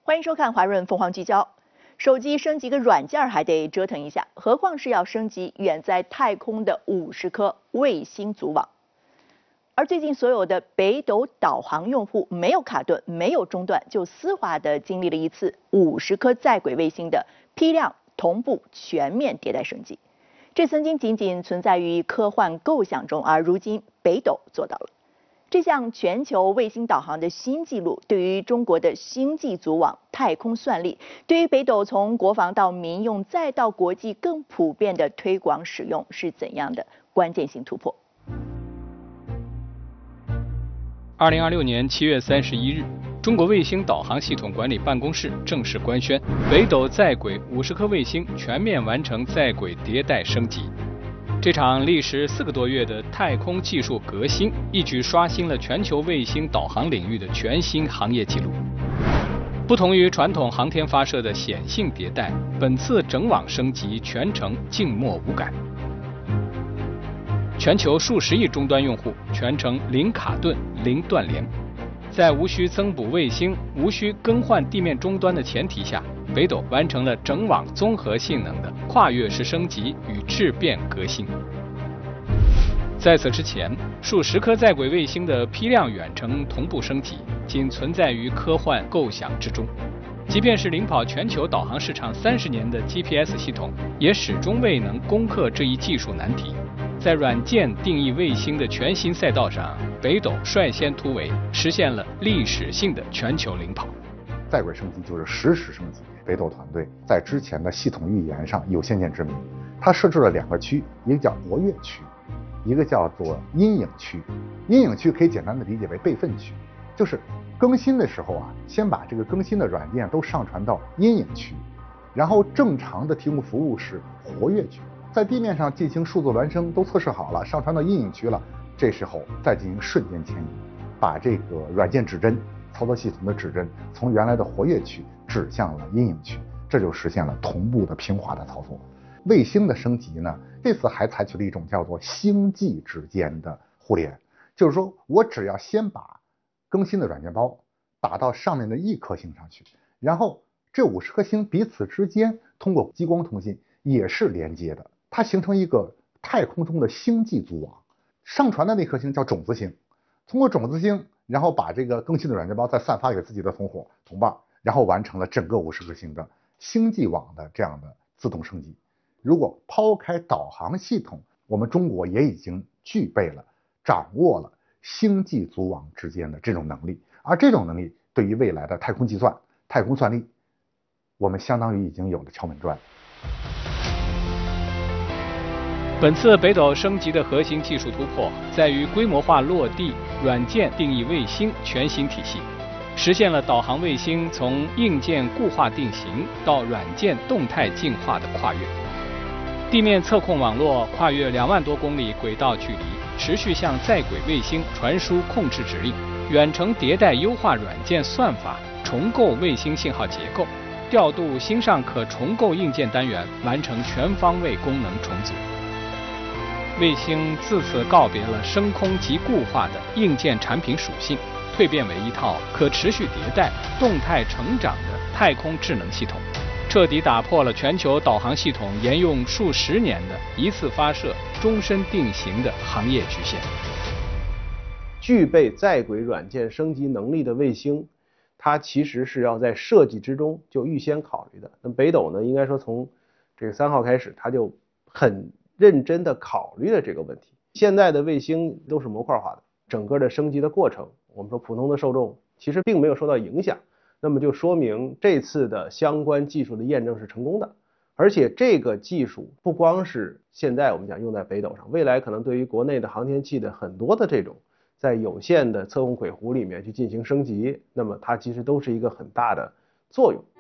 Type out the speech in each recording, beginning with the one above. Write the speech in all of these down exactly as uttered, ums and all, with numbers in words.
欢迎收看华润凤凰聚焦。手机升级个软件还得折腾一下，何况是要升级远在太空的五十颗卫星组网。而最近所有的北斗导航用户没有卡顿、没有中断，就丝滑地经历了一次五十颗在轨卫星的批量、同步、全面迭代升级。这曾经仅仅存在于科幻构想中，而如今北斗做到了。这项全球卫星导航的新纪录，对于中国的星际组网、太空算力，对于北斗从国防到民用再到国际更普遍的推广使用，是怎样的关键性突破？ 二零二六年七月三十一日，中国卫星导航系统管理办公室正式官宣，北斗在轨五十颗卫星全面完成在轨迭代升级。这场历时四个多月的太空技术革新，一举刷新了全球卫星导航领域的全新行业纪录。不同于传统航天发射的显性迭代，本次整网升级全程静默无感。全球数十亿终端用户全程零卡顿、零断连，在无需增补卫星、无需更换地面终端的前提下，北斗完成了整网综合性能的跨越式升级与质变革新。在此之前，数十颗在轨卫星的批量远程同步升级仅存在于科幻构想之中。即便是领跑全球导航市场三十年的 G P S 系统，也始终未能攻克这一技术难题。在软件定义卫星的全新赛道上，北斗率先突围，实现了历史性的全球领跑。 在轨升级就是实时升级。北斗团队在之前的系统预言上有先见之明，它设置了两个区，一个叫活跃区，一个叫做阴影区。阴影区可以简单的理解为备份区，就是更新的时候啊，先把这个更新的软件都上传到阴影区，然后正常的提供服务是活跃区。在地面上进行数字孪生都测试好了，上传到阴影区了，这时候再进行瞬间迁移，把这个软件指针、操作系统的指针从原来的活跃区指向了阴影区，这就实现了同步的平滑的操作。卫星的升级呢，这次还采取了一种叫做星际之间的互联，就是说我只要先把更新的软件包打到上面的一颗星上去，然后这五十颗星彼此之间通过激光通信也是连接的，它形成一个太空中的星际组网。上传的那颗星叫种子星，通过种子星，然后把这个更新的软件包再散发给自己的同伙同伴，然后完成了整个五十颗星的星际网的这样的自动升级。如果抛开导航系统，我们中国也已经具备了掌握了星际组网之间的这种能力，而这种能力对于未来的太空计算、太空算力，我们相当于已经有了敲门砖。 本次北斗升级的核心技术突破在于规模化落地软件定义卫星全新体系，实现了导航卫星从硬件固化定型到软件动态进化的跨越。地面测控网络跨越两万多公里轨道距离，持续向在轨卫星传输控制指令，远程迭代优化软件算法，重构卫星信号结构，调度星上可重构硬件单元，完成全方位功能重组。卫星自此告别了升空即固化的硬件产品属性，蜕变为一套可持续迭代、动态成长的太空智能系统，彻底打破了全球导航系统沿用数十年的一次发射、终身定型的行业局限。 具备在轨软件升级能力的卫星，它其实是要在设计之中就预先考虑的。那北斗呢，应该说从这个三号开始，它就很认真的考虑了这个问题。现在的卫星都是模块化的，整个的升级的过程，我们说普通的受众其实并没有受到影响，那么就说明这次的相关技术的验证是成功的。而且这个技术不光是现在我们讲用在北斗上，未来可能对于国内的航天器的很多的这种在有限的测控轨弧里面去进行升级，那么它其实都是一个很大的作用。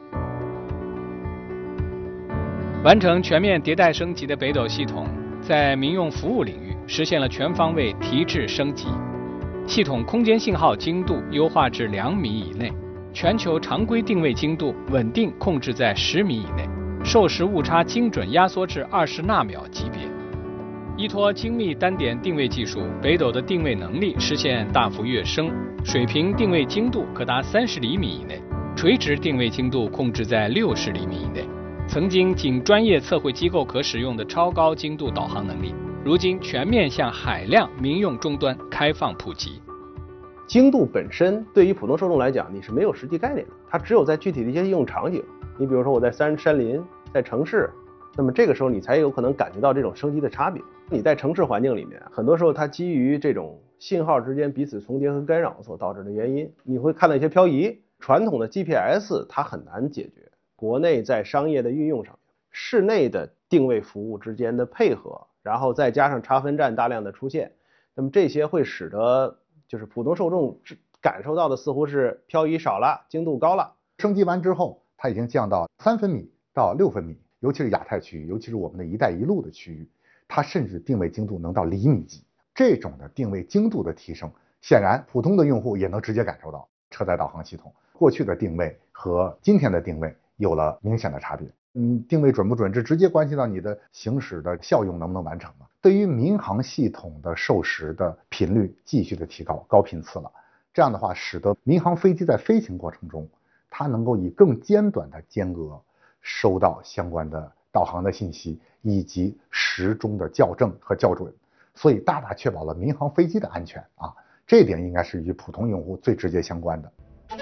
完成全面迭代升级的北斗系统，在民用服务领域实现了全方位提质升级，系统空间信号精度优化至两米以内，全球常规定位精度稳定控制在十米以内，授时误差精准压缩至二十纳秒级别。依托精密单点定位技术，北斗的定位能力实现大幅跃升，水平定位精度可达三十厘米以内， 垂直定位精度控制在六十厘米以内。曾经仅专业测绘机构可使用的超高精度导航能力，如今全面向海量民用终端开放普及。 精度本身对于普通受众来讲，你是没有实际概念的，它只有在具体的一些应用场景。你比如说我在山山林，在城市，那么这个时候你才有可能感觉到这种升级的差别。你在城市环境里面，很多时候它基于这种信号之间彼此重叠和干扰所导致的原因，你会看到一些漂移。传统的 G P S 它很难解决，国内在商业的运用上面，室内的定位服务之间的配合，然后再加上差分站大量的出现，那么这些会使得就是普通受众感受到的似乎是漂移少了，精度高了。 升级完之后，它已经降到三分米到六分米，尤其是亚太区域，尤其是我们的一带一路的区域，它甚至定位精度能到厘米级。这种的定位精度的提升，显然普通的用户也能直接感受到车载导航系统过去的定位和今天的定位有了明显的差别。嗯，定位准不准，这直接关系到你的行驶的效用能不能完成嘛？对于民航系统的授时的频率继续的提高，高频次了。这样的话，使得民航飞机在飞行过程中，它能够以更尖短的间隔收到相关的导航的信息，以及时钟的校正和校准，所以大大确保了民航飞机的安全啊。这一点应该是与普通用户最直接相关的。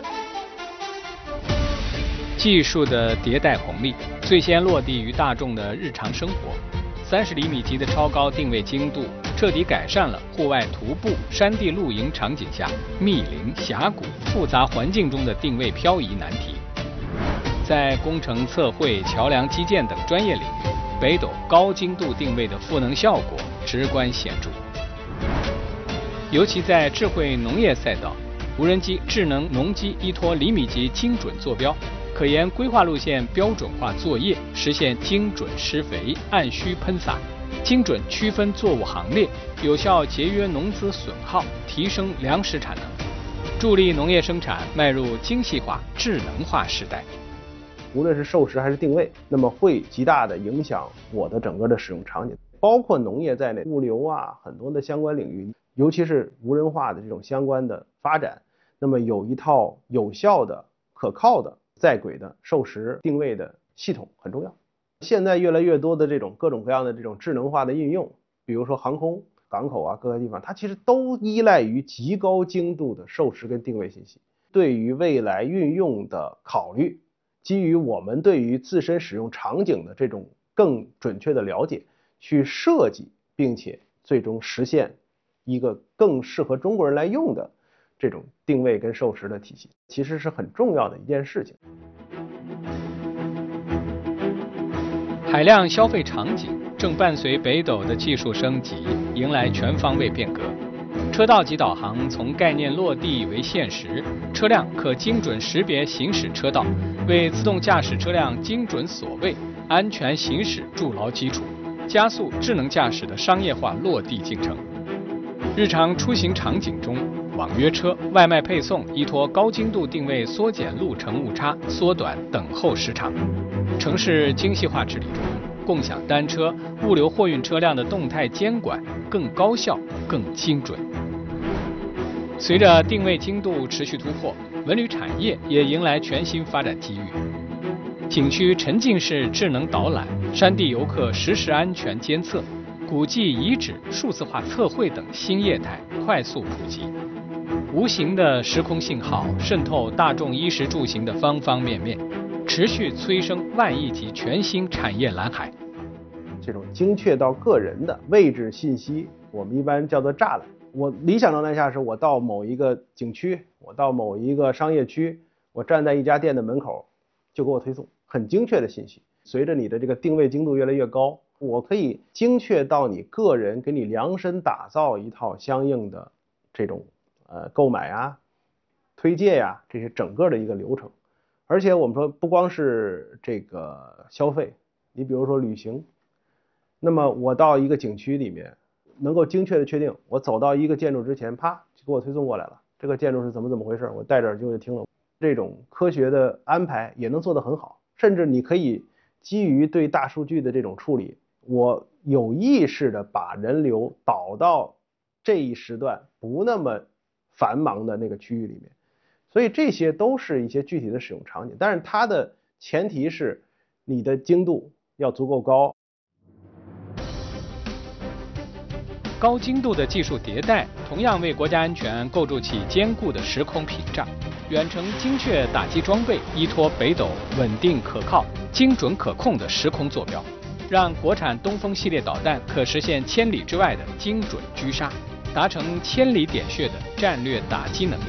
技术的迭代红利最先落地于大众的日常生活。三十厘米级的超高定位精度，彻底改善了户外徒步、山地露营场景下密林、峡谷、复杂环境中的定位漂移难题。在工程测绘、桥梁基建等专业领域，北斗高精度定位的赋能效果直观显著。尤其在智慧农业赛道，无人机智能农机依托厘米级精准坐标，可沿规划路线标准化作业，实现精准施肥、按需喷洒，精准区分作物行列，有效节约农资损耗，提升粮食产能，助力农业生产迈入精细化、智能化时代。 无论是授时还是定位，那么会极大的影响我的整个的使用场景，包括农业在内，物流啊，很多的相关领域，尤其是无人化的这种相关的发展，那么有一套有效的、可靠的在轨的授时定位的系统很重要。现在越来越多的这种各种各样的这种智能化的应用，比如说航空、港口啊，各个地方，它其实都依赖于极高精度的授时跟定位信息。对于未来运用的考虑，基于我们对于自身使用场景的这种更准确的了解，去设计并且最终实现一个更适合中国人来用的这种定位跟授时的体系，其实是很重要的一件事情。 海量消费场景正伴随北斗的技术升级迎来全方位变革。车道级导航从概念落地为现实，车辆可精准识别行驶车道，为自动驾驶车辆精准锁位、安全行驶筑牢基础，加速智能驾驶的商业化落地进程。日常出行场景中，网约车、外卖配送依托高精度定位缩减路程误差，缩短等候时长。城市精细化治理中，共享单车、物流货运车辆的动态监管更高效、更精准。随着定位精度持续突破，文旅产业也迎来全新发展机遇。景区沉浸式智能导览、山地游客实时安全监测、古迹遗址数字化测绘等新业态快速普及，无形的时空信号渗透大众衣食住行的方方面面，持续催生万亿级全新产业蓝海。 这种精确到个人的位置信息，我们一般叫做栅栏。我理想状态下是我到某一个景区，我到某一个商业区，我站在一家店的门口，就给我推送很精确的信息。随着你的这个定位精度越来越高，我可以精确到你个人，给你量身打造一套相应的这种呃购买啊、推荐呀、啊、这些整个的一个流程。而且我们说不光是这个消费，你比如说旅行，那么我到一个景区里面，能够精确的确定，我走到一个建筑之前，啪就给我推送过来了，这个建筑是怎么怎么回事，我戴着耳机就听了。这种科学的安排也能做得很好，甚至你可以基于对大数据的这种处理，我有意识的把人流导到这一时段不那么繁忙的那个区域里面。 所以这些都是一些具体的使用场景，但是它的前提是你的精度要足够高。 高精度的技术迭代，同样为国家安全构筑起坚固的时空屏障。远程精确打击装备依托北斗稳定可靠、精准可控的时空坐标，让国产东风系列导弹可实现千里之外的精准狙杀，达成千里点穴的战略打击能力。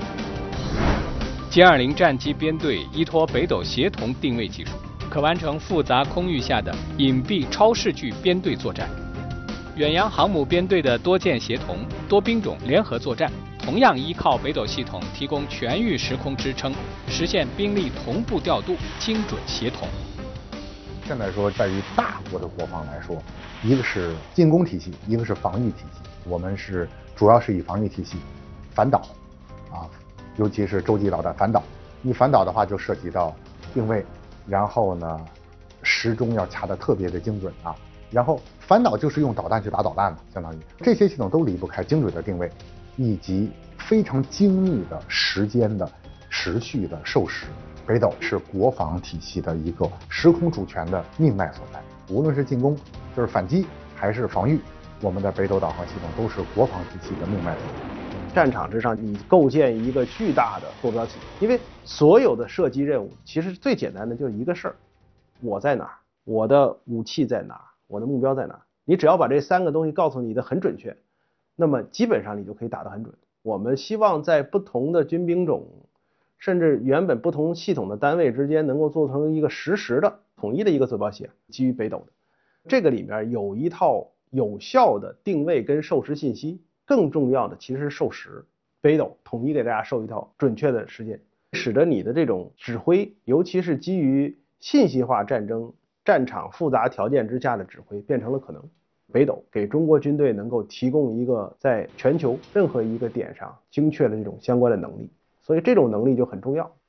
歼二零战机编队依托北斗协同定位技术，可完成复杂空域下的隐蔽超视距编队作战。远洋航母编队的多舰协同、多兵种联合作战，同样依靠北斗系统提供全域时空支撑，实现兵力同步调度、精准协同。 现在说，在于大国的国防来说，一个是进攻体系，一个是防御体系。我们是主要是以防御体系反导，啊，尤其是洲际导弹反导。你反导的话，就涉及到定位，然后呢，时钟要掐得特别的精准啊。然后反导就是用导弹去打导弹了，相当于这些系统都离不开精准的定位，以及非常精密的时间的持续的授时。北斗是国防体系的一个时空主权的命脉所在，无论是进攻，就是反击，还是防御，我们的北斗导航系统都是国防体系的命脉所在。 战场之上，你构建一个巨大的坐标系，因为所有的射击任务其实最简单的就是一个事儿：我在哪儿，我的武器在哪儿，我的目标在哪儿。你只要把这三个东西告诉你的很准确，那么基本上你就可以打得很准。我们希望在不同的军兵种，甚至原本不同系统的单位之间，能够做成一个实时的统一的一个坐标系，基于北斗的。这个里面有一套有效的定位跟授时信息，更重要的其实是授时。北斗统一给大家授一套准确的时间，使得你的这种指挥，尤其是基于信息化战争战场复杂条件之下的指挥变成了可能。北斗给中国军队能够提供一个在全球任何一个点上精确的这种相关的能力，所以这种能力就很重要。